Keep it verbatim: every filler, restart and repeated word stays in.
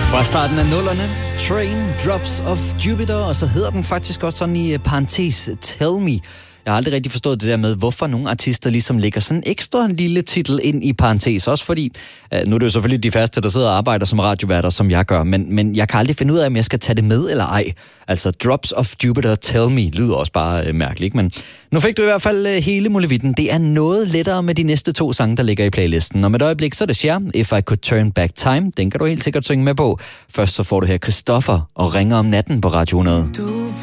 Fra starten af nullerne, Train, Drops of Jupiter, og så hedder den faktisk også sådan i parentes, Tell Me. Jeg har aldrig rigtig forstået det der med, hvorfor nogle artister ligesom lægger sådan en ekstra lille titel ind i parentes. Også fordi, øh, nu er det jo selvfølgelig de faste, der sidder og arbejder som radioværter, som jeg gør, men, men jeg kan aldrig finde ud af, om jeg skal tage det med eller ej. Altså, Drops of Jupiter, Tell Me, lyder også bare øh, mærkeligt, men nu fik du i hvert fald øh, hele muligheden. Det er noget lettere med de næste to sange, der ligger i playlisten. Og med et øjeblik, så er det Cher, If I Could Turn Back Time. Den kan du helt sikkert synge med på. Først så får du her Christoffer og Ringer om natten på Radio hundrede.